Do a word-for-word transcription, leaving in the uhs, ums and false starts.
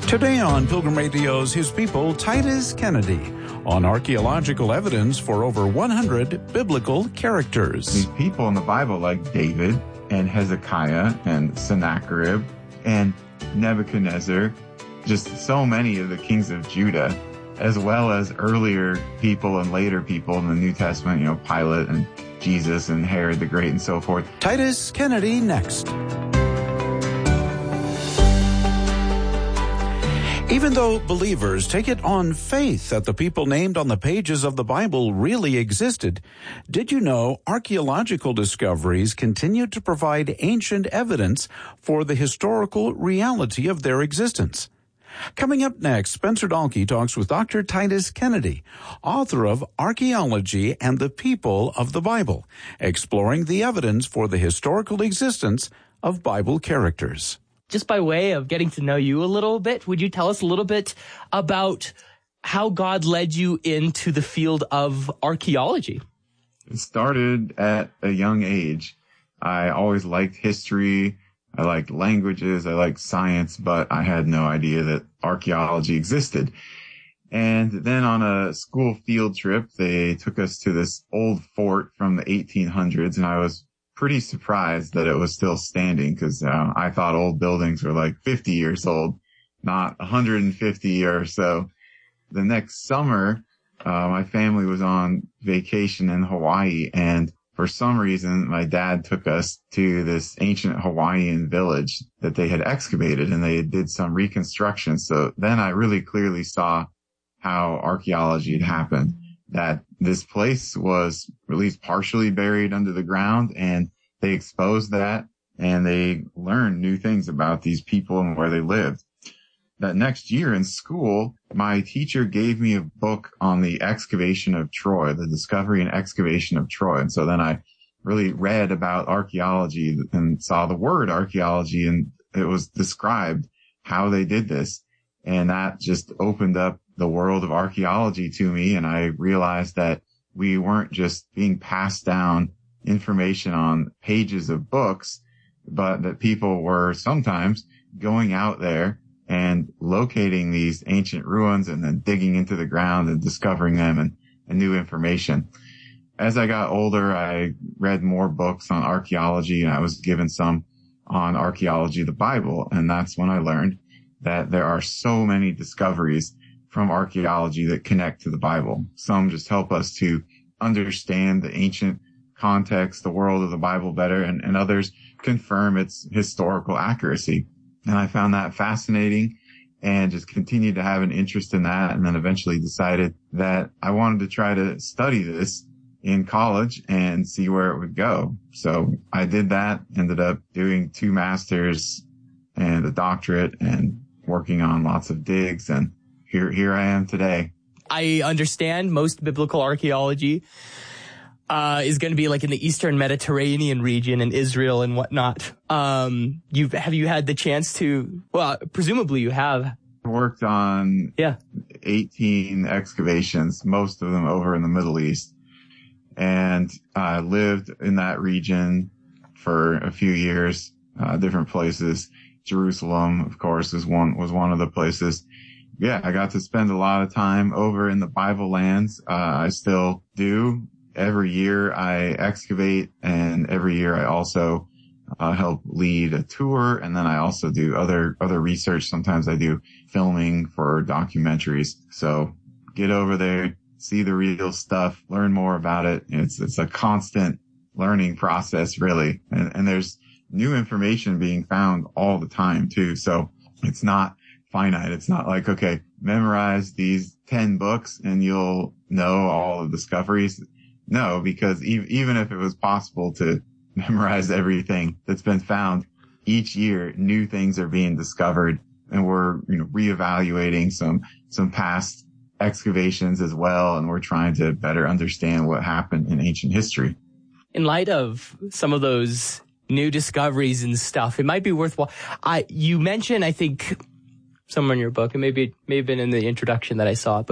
Today on Pilgrim Radio's His People, Titus Kennedy, on archaeological evidence for over one hundred biblical characters. These people in the Bible like David and Hezekiah and Sennacherib and Nebuchadnezzar, just so many of the kings of Judah, as well as earlier people and later people in the New Testament, you know, Pilate and Jesus and Herod the Great and so forth. Titus Kennedy next. Even though believers take it on faith that the people named on the pages of the Bible really existed, did you know archaeological discoveries continue to provide ancient evidence for the historical reality of their existence? Coming up next, Spencer Dahlke talks with Doctor Titus Kennedy, author of Archaeology and the People of the Bible, exploring the evidence for the historical existence of Bible characters. Just by way of getting to know you a little bit, would you tell us a little bit about how God led you into the field of archaeology? It started at a young age. I always liked history. I liked languages. I liked science, but I had no idea that archaeology existed. And then on a school field trip, they took us to this old fort from the eighteen hundreds, and I was pretty surprised that it was still standing because uh, I thought old buildings were like fifty years old, not one hundred fifty or so. The next summer, uh, my family was on vacation in Hawaii, and for some reason, my dad took us to this ancient Hawaiian village that they had excavated, and they did some reconstruction. So then I really clearly saw how archaeology had happened, that this place was at least partially buried under the ground, and they exposed that, and they learned new things about these people and where they lived. That next year in school, my teacher gave me a book on the excavation of Troy, the discovery and excavation of Troy. And so then I really read about archaeology and saw the word archaeology, and it was described how they did this. And that just opened up the world of archaeology to me. And I realized that we weren't just being passed down information on pages of books, but that people were sometimes going out there and locating these ancient ruins and then digging into the ground and discovering them and, and new information. As I got older, I read more books on archaeology, and I was given some on archaeology of the Bible. And that's when I learned that there are so many discoveries from archaeology that connect to the Bible. Some just help us to understand the ancient context, the world of the Bible better, and, and others confirm its historical accuracy. And I found that fascinating and just continued to have an interest in that, and then eventually decided that I wanted to try to study this in college and see where it would go. So I did that, ended up doing two masters and a doctorate and working on lots of digs, and here here I am today. I understand most biblical archaeology uh is going to be like in the Eastern Mediterranean region and Israel and whatnot. Um, you've have you had the chance to? Well, presumably you have. I worked on yeah eighteen excavations, most of them over in the Middle East, and I uh, lived in that region for a few years, uh, different places. Jerusalem, of course, is one was one of the places. Yeah, I got to spend a lot of time over in the Bible lands. Uh, I still do. Every year I excavate, and every year I also uh, help lead a tour, and then I also do other other research. Sometimes I do filming for documentaries. So get over there, see the real stuff, learn more about it. It's it's a constant learning process, really, and, and there's new information being found all the time too. So it's not finite. It's not like, okay, memorize these ten books and you'll know all the discoveries. No, because e- even if it was possible to memorize everything that's been found, each year new things are being discovered, and we're, you know, reevaluating some, some past excavations as well. And we're trying to better understand what happened in ancient history. In light of some of those new discoveries and stuff, it might be worthwhile. I, you mentioned, I think, somewhere in your book, it may be, may have been in the introduction that I saw, but